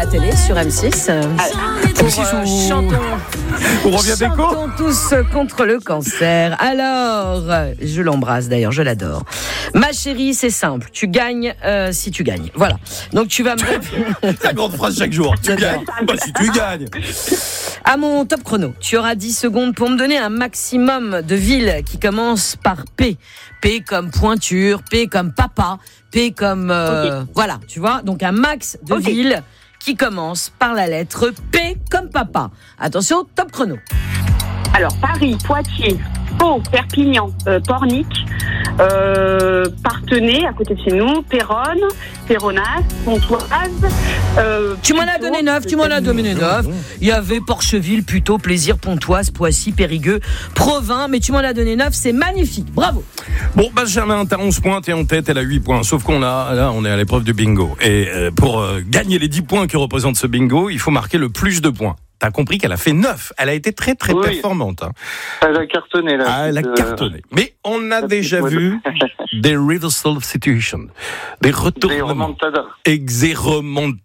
la télé sur M6. On revient d'écho. Chantons tous contre le cancer. Alors, je l'embrasse d'ailleurs, je l'adore. Ma chérie, c'est simple. Tu gagnes si tu gagnes. Voilà. Donc tu vas me... Ta grande phrase chaque jour. Tu gagnes. Bah, si tu gagnes. À mon top chrono, tu auras 10 secondes pour me donner un maximum de villes qui commencent par P. P comme pointure, P comme papa, P comme... Voilà, tu vois. Donc un max de villes qui commencent par la lettre P comme papa. Attention, top chrono. Alors, Paris, Poitiers, Pau, Perpignan, Pornic, Parthenay, à côté de chez nous, Péronne, Péronas, Pontoise. Tu m'en as donné 9, Il y avait Porcheville, Puteaux, Plaisir, Pontoise, Poissy, Périgueux, Provins, mais tu m'en as donné 9, c'est magnifique, bravo. Bon, Benjamin, t'as 11 points, t'es en tête, elle a 8 points. Sauf on est à l'épreuve du bingo. Et pour gagner les 10 points que représente ce bingo, il faut marquer le plus de points. T'as compris qu'elle a fait 9. Elle a été très très performante. Hein. Elle a cartonné là. Elle a cartonné. Mais on a déjà vu des reversal situations. Des retournements. Des remontadas. Remontadas.